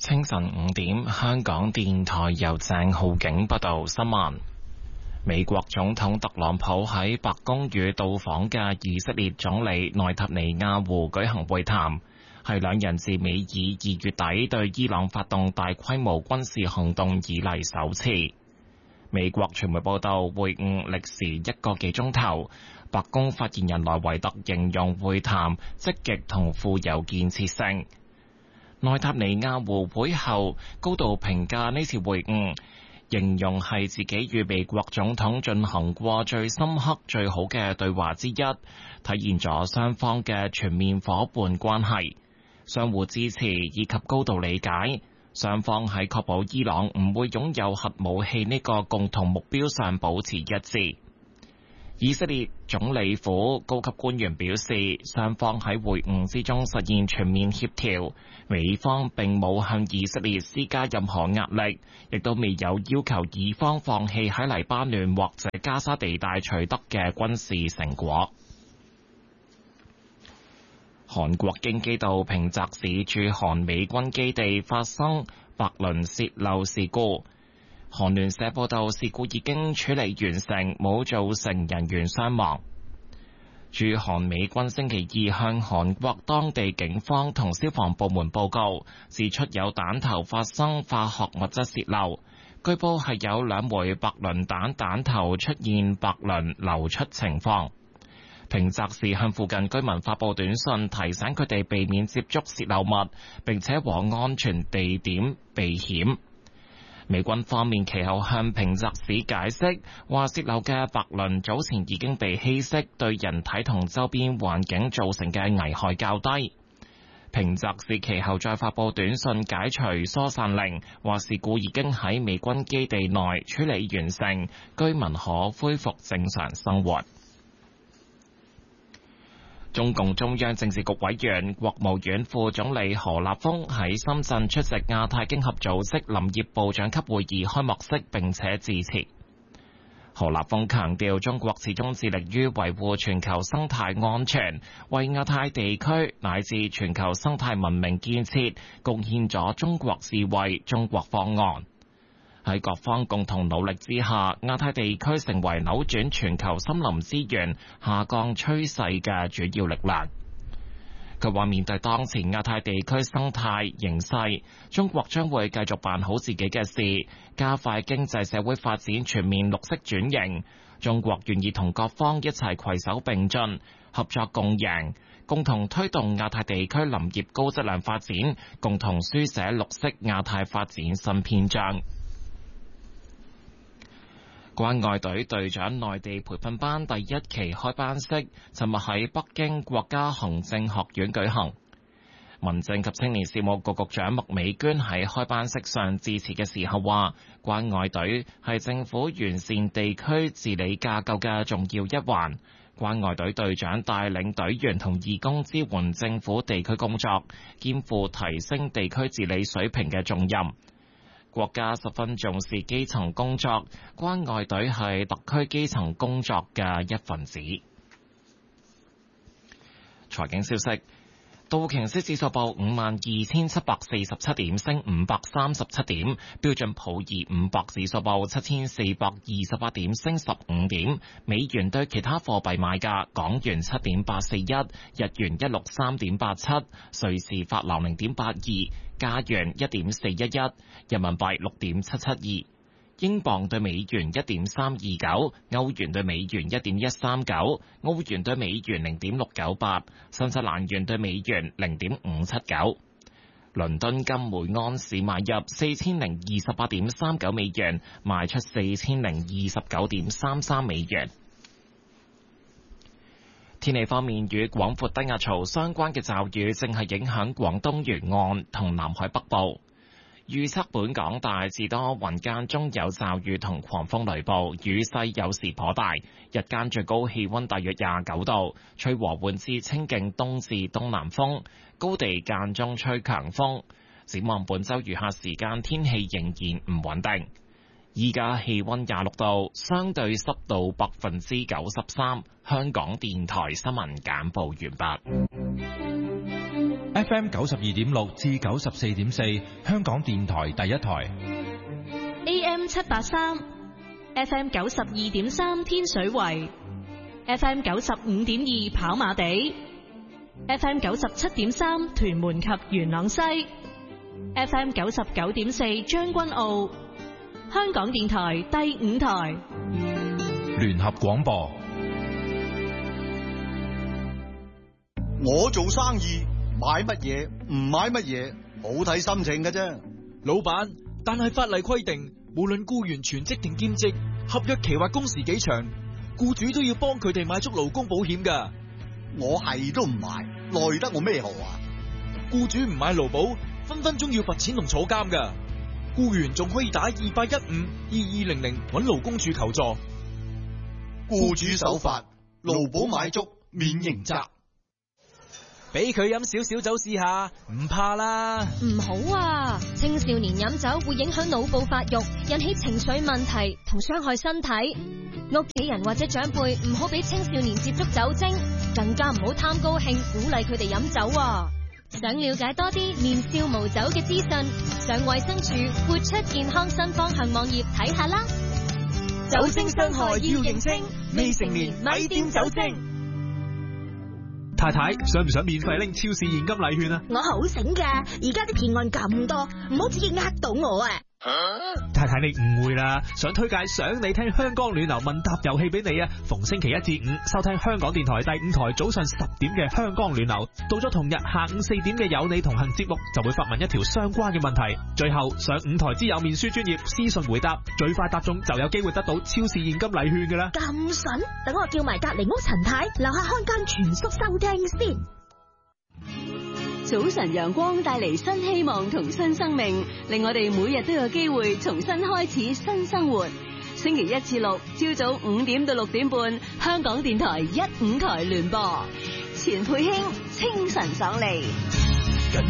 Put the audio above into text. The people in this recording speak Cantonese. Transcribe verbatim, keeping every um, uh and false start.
清晨五點，香港電台由鄭浩景報道新聞。美國總統特朗普喺白宮與到訪嘅以色列總理內塔尼亞胡舉行會談，係兩人自美以二月底對伊朗發動大規模軍事行動以嚟首次。美國傳媒報道，會晤歷時一個幾鐘頭。白宮發言人萊維特形容會談積極同富有建設性。內塔尼亞胡會後高度評價呢次會晤，形容係自己與美國總統進行過最深刻、最好嘅對話之一，體現咗雙方嘅全面夥伴關係、相互支持以及高度理解。雙方喺確保伊朗唔會擁有核武器呢個共同目標上保持一致。以色列總理府高級官員表示，雙方喺會晤之中實現全面協調，美方並冇向以色列施加任何壓力，亦都未有要求以方放棄喺黎巴嫩或者加沙地帶取得嘅軍事成果。韓國京畿道平澤市駐韓美軍基地發生白磷洩漏事故。韓聯社報道，事故已經處理完成，冇造成人員傷亡。駐韓美軍星期二向韓國當地警方同消防部門報告，指出有彈頭發生化學物質洩漏，據報係有兩枚白磷彈彈頭出現白磷流出情況。平澤市向附近居民發布短信，提醒佢哋避免接觸洩漏物，並且往安全地點避險。美軍方面其後向平澤市解釋，話洩漏嘅白磷早前已經被稀釋，對人體同周邊環境造成嘅危害較低。平澤市其後再發布短信解除疏散令，話事故已經喺美軍基地內處理完成，居民可恢復正常生活。中共中央政治局委員、國務院副總理何立峰喺深圳出席亞太經合組織林業部長級會議開幕式並且致辭。何立峰強調，中國始終致力於維護全球生態安全，為亞太地區乃至全球生態文明建設貢獻咗中國智慧、中國方案。喺各方共同努力之下，亞太地區成為扭轉全球森林資源下降趨勢嘅主要力量。佢話，面對當前亞太地區生態形勢，中國將會繼續辦好自己嘅事，加快經濟社會發展全面綠色轉型。中國願意同各方一齊攜手並進，合作共贏，共同推動亞太地區林業高質量發展，共同書寫綠色亞太發展新篇章。關愛隊隊長內地培訓班第一期開班式，尋日喺北京國家行政學院舉行。民政及青年事務局局長麥美娟喺開班式上致辭嘅時候話，關愛隊係政府完善地區治理架構嘅重要一環。關愛隊隊長帶領隊員同義工支援政府地區工作，肩負提升地區治理水平嘅重任。國家十分重視基層工作，關愛隊係特區基層工作嘅一份子。財經消息，道瓊斯指數報五萬二千七百四十七點，升五百三十七點；標準普爾五百指數報七千四百二十八點，升十五點。美元對其他貨幣買價：港元七點八四一，日元一六三點八七，瑞士法郎零點八二，加元一點四一一，人民幣六點七七二。英鎊對美元一點三二九，歐元對美元一點一三九，澳元對美元零點六九八，新西蘭元對美元零點五七九。倫敦金每安士買入四千零二十八點三九美元，賣出四千零二十九點三三美元。天氣方面，與廣闊低壓槽相關嘅驟雨正係影響廣東沿岸同南海北部。預測本港大致多雲，間中有驟雨同狂風雷暴，雨勢有時頗大。日間最高氣溫大約廿九度，吹和緩至清勁東至東南風，高地間中吹強風。展望本週餘下時間天氣仍然唔穩定。依家氣溫廿六度，相對濕度百分之九十三。香港電台新聞簡報完畢。 F M 九十二點六至九十四點四，香港電台第一台。 A M 七八三，F M 九十二點三天水圍，F M 九十五點二跑馬地，F M 九十七點三屯門及元朗西，F M 九十九點四將軍澳，香港電台第五台聯合廣播。 我做生意買乜嘢唔買乜嘢，好睇心情㗎啫。 老闆，但係法例規定，無論僱員全職定兼職，合約期或工時幾長，僱主都要幫佢哋買足勞工保險㗎。 我係都唔買，奈得我咩何啊？ 僱主唔買勞保，分分鐘要罰錢同坐監㗎。僱員仲可以打二八一五二二零零揾勞工處求助。 僱主守法，勞保買足免刑責。 俾佢飲少少酒試下，唔怕啦。 唔好啊！青少年飲酒會影響腦部發育，引起情緒問題同傷害身體。屋企人或者長輩唔好俾青少年接觸酒精，更加唔好貪高興鼓勵佢哋飲酒啊！想了解多啲年少無酒嘅資訊，上衛生署活出健康新方向網頁睇下啦。 酒精傷害要認清，未成年咪掂酒精。 太太，想唔想免費拎超市現金禮券啊？ 我好醒噶，而家啲騙案咁多，唔好自己呃到我啊！ 太太，你誤會啦，想推介想你聽香港暖流問答遊戲俾你啊！逢星期一至五收聽香港電台第五台早上十點嘅香港暖流，到咗同日下午四點嘅有你同行節目，就會發問一條相關嘅問題，最後上五台之友面書專頁私信回答，最快答中就有機會得到超市現金禮券噶啦！ 咁筍，等我叫埋隔籬屋陳太樓下看更全宿收聽先。 早晨陽光帶嚟新希望同新生命，令我哋每日都有機會重新開始新生活。星期一至六朝早五點到六點半，香港電台一五台聯播，錢佩卿清晨爽利。